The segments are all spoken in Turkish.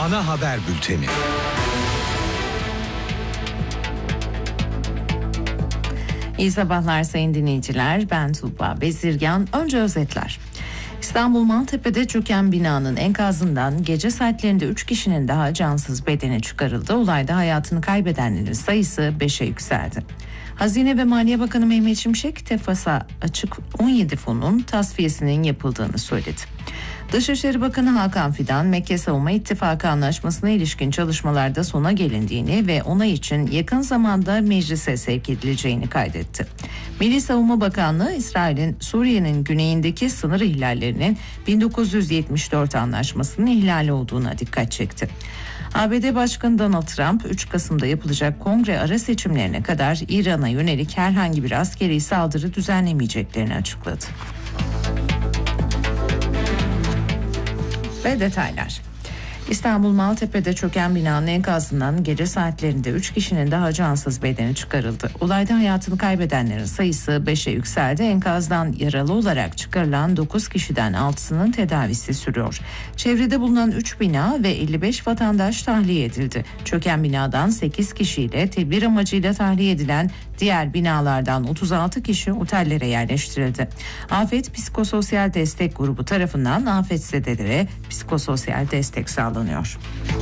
ana haber bülteni. İyi sabahlar sayın dinleyiciler. Ben Tuğba Bezirgan. Önce özetler. İstanbul Maltepe'de çöken binanın enkazından gece saatlerinde 3 kişinin daha cansız bedeni çıkarıldı. Olayda hayatını kaybedenlerin sayısı 5'e yükseldi. Hazine ve Maliye Bakanı Mehmet Şimşek, TEFAS'a açık 17 fonun tasfiyesinin yapıldığını söyledi. Dışişleri Bakanı Hakan Fidan, Mekke Savunma İttifakı Anlaşması'na ilişkin çalışmalarda sona gelindiğini ve onay için yakın zamanda meclise sevk edileceğini kaydetti. Milli Savunma Bakanlığı, İsrail'in Suriye'nin güneyindeki sınır ihlallerinin 1974 Anlaşması'nın ihlali olduğuna dikkat çekti. ABD Başkanı Donald Trump, 3 Kasım'da yapılacak kongre ara seçimlerine kadar İran'a yönelik herhangi bir askeri saldırı düzenlemeyeceklerini açıkladı. Ve detaylar. İstanbul Maltepe'de çöken binanın enkazından gece saatlerinde 3 kişinin daha cansız bedeni çıkarıldı. Olayda hayatını kaybedenlerin sayısı 5'e yükseldi. Enkazdan yaralı olarak çıkarılan 9 kişiden 6'sının tedavisi sürüyor. Çevrede bulunan 3 bina ve 55 vatandaş tahliye edildi. Çöken binadan 8 kişiyle tedbir amacıyla tahliye edilen diğer binalardan 36 kişi otellere yerleştirildi. Afet Psikososyal Destek Grubu tarafından afetzedelere psikososyal destek sağlanıyor.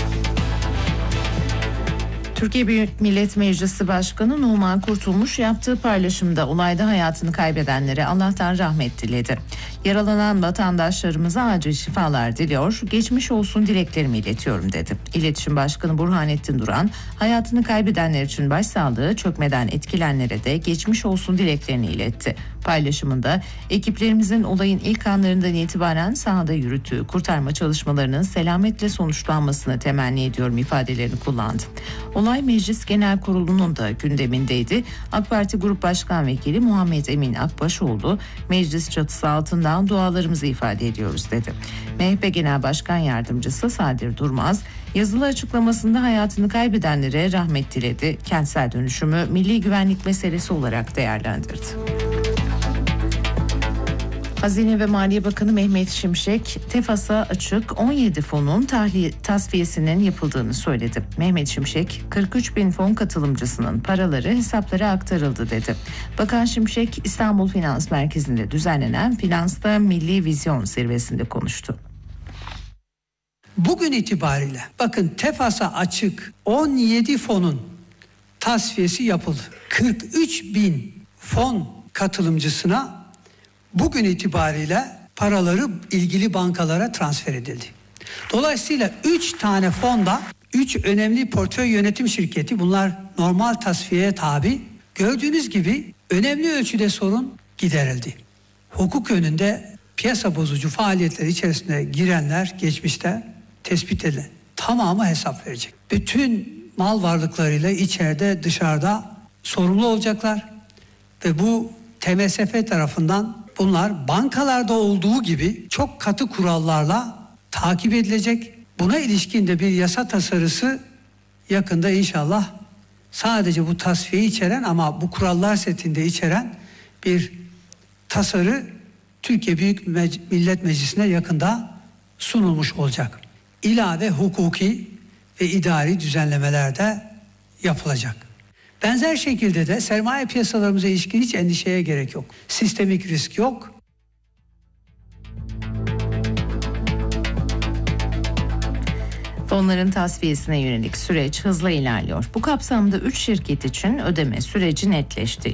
Türkiye Büyük Millet Meclisi Başkanı Numan Kurtulmuş yaptığı paylaşımda olayda hayatını kaybedenlere Allah'tan rahmet diledi. Yaralanan vatandaşlarımıza acil şifalar diliyor, geçmiş olsun dileklerimi iletiyorum dedi. İletişim Başkanı Burhanettin Duran, hayatını kaybedenler için başsağlığı, çökmeden etkilenenlere de geçmiş olsun dileklerini iletti. Paylaşımında ekiplerimizin olayın ilk anlarından itibaren sahada yürüttüğü kurtarma çalışmalarının selametle sonuçlanmasını temenni ediyorum ifadelerini kullandı. Olay Meclis Genel Kurulu'nun da gündemindeydi. AK Parti Grup Başkan Vekili Muhammed Emin Akbaşoğlu, meclis çatısı altından dualarımızı ifade ediyoruz dedi. MHP Genel Başkan Yardımcısı Sadir Durmaz, yazılı açıklamasında hayatını kaybedenlere rahmet diledi. Kentsel dönüşümü milli güvenlik meselesi olarak değerlendirdi. Hazine ve Maliye Bakanı Mehmet Şimşek, TEFAS'a açık 17 fonun tasfiyesinin yapıldığını söyledi. Mehmet Şimşek, 43 bin fon katılımcısının paraları hesaplara aktarıldı dedi. Bakan Şimşek, İstanbul Finans Merkezi'nde düzenlenen Finans'ta Milli Vizyon Zirvesi'nde konuştu. Bugün itibariyle bakın TEFAS'a açık 17 fonun tasfiyesi yapıldı. 43 bin fon katılımcısına bugün itibariyle paraları ilgili bankalara transfer edildi. Dolayısıyla 3 tane fonda 3 önemli portföy yönetim şirketi, bunlar normal tasfiyeye tabi. Gördüğünüz gibi önemli ölçüde sorun giderildi. Hukuk yönünde piyasa bozucu faaliyetler içerisine girenler geçmişte tespit edilen tamamı hesap verecek. Bütün mal varlıklarıyla içeride dışarıda sorumlu olacaklar ve bu TMSF tarafından bunlar bankalarda olduğu gibi çok katı kurallarla takip edilecek. Buna ilişkin de bir yasa tasarısı yakında inşallah sadece bu tasfiyeyi içeren ama bu kurallar setinde içeren bir tasarı Türkiye Büyük Millet Meclisi'ne yakında sunulmuş olacak. İlave hukuki ve idari düzenlemeler de yapılacak. Benzer şekilde de sermaye piyasalarımıza ilişkin hiç endişeye gerek yok. Sistemik risk yok. Fonların tasfiyesine yönelik süreç hızla ilerliyor. Bu kapsamda 3 şirket için ödeme süreci netleşti.